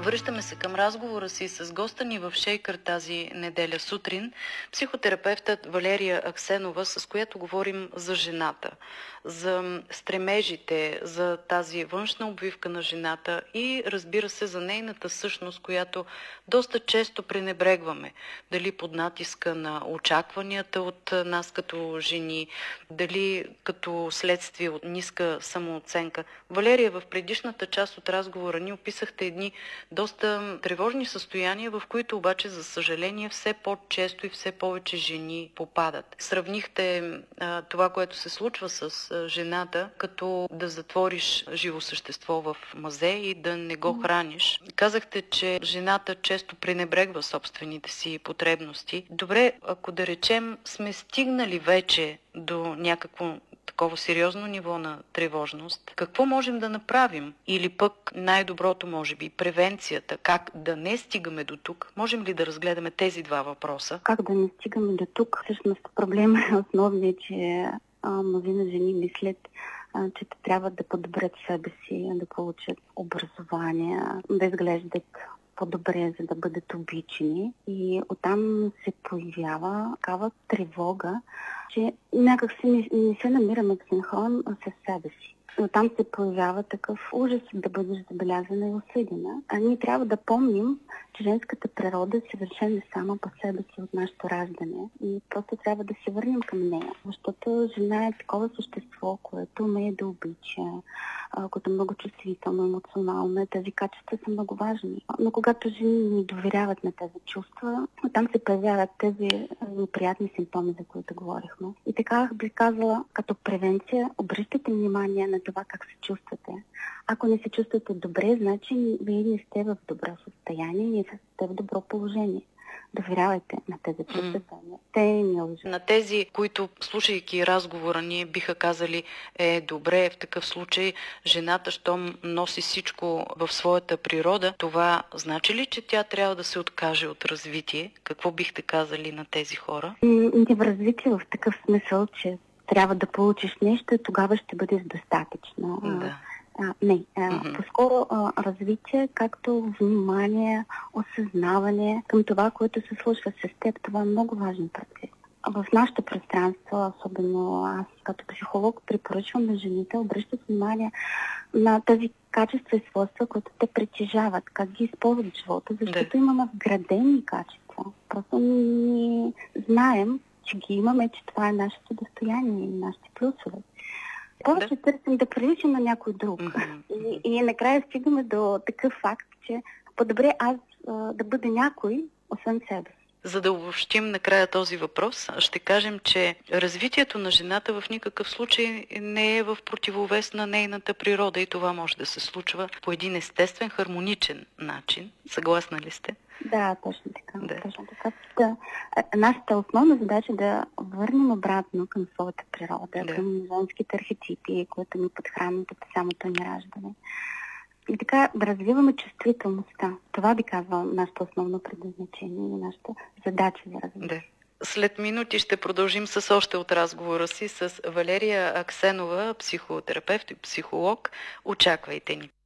Връщаме се към разговора си с госта ни в Шейкър тази неделя сутрин, психотерапевтът Валерия Аксенова, с която говорим за жената, за стремежите, за тази външна обвивка на жената и, разбира се, за нейната същност, която доста често пренебрегваме. Дали под натиска на очакванията от нас като жени, дали като следствие от ниска самооценка. Валерия, в предишната част от разговора ни описахте едни доста тревожни състояния, в които обаче, за съжаление, все по-често и все повече жени попадат. Сравнихте това, което се случва с жената, като да затвориш живо същество в мазе и да не го храниш. Казахте, че жената често пренебрегва собствените си потребности. Добре, ако да речем, сме стигнали вече до някакво такова сериозно ниво на тревожност, какво можем да направим? Или пък най-доброто, може би, превенцията, как да не стигаме до тук? Можем ли да разгледаме тези два въпроса? Как да не стигаме до тук? Всъщност проблема е основният, че мнозина жени мислят, че трябва да подобрят себе си, да получат образование, да изглеждат по-добре, за да бъдат обичани. И оттам се появява такава тревога, че някак си не се намираме в синхрон с себе си. Оттам се появява такъв ужас да бъдеш забелязана и осъдена. А ние трябва да помним, че женската природа е съвършена сама по себе си от нашето раждане и просто трябва да се върнем към нея. Защото жена е такова същество, което умее да обича, което е много чувствително, емоционално. Тези качества са много важни. Но когато жени не доверяват на тези чувства, там се появяват тези неприятни симптоми, за които говорихме. И така би казала, като превенция, обръщайте внимание на това как се чувствате. Ако не се чувствате добре, значи вие не сте в добро състояние, не сте в добро положение. Доверявайте на тези чувства. Те не лъжат. На тези, които, слушайки разговора ни, биха казали, добре, в такъв случай жената, щом носи всичко в своята природа, това значи ли, че тя трябва да се откаже от развитие? Какво бихте казали на тези хора? Не в развитие в такъв смисъл, че трябва да получиш нещо и тогава ще бъдеш достатъчно. Да. По-скоро развитие, както внимание, осъзнаване към това, което се случва с теб. Това е много важен процес. В нашето пространство, особено аз като психолог, препоръчвам на жените обръщат внимание на тези качества и свойства, които те притежават, как ги използват в живота, защото имаме вградени качества. Просто не знаем, че ги имаме, че това е нашето достояние и нашите плюсове. Повече търсим да приличам на някой друг. И накрая стигаме до такъв факт, че по-добре аз да бъда някой, освен себе си. За да обобщим накрая този въпрос, ще кажем, че развитието на жената в никакъв случай не е в противовес на нейната природа и това може да се случва по един естествен, хармоничен начин. Съгласна ли сте? Да, точно така. Да. Точно така. Нашата основна задача е да върнем обратно към своята природа, към женските архетипи, които ни подхранват от самото ни раждане. И така да развиваме чувствителността. Това би казвала нашето основно предназначение и нашата задача за развитие. След минути ще продължим с още от разговора си с Валерия Аксенова, психотерапевт и психолог. Очаквайте ни!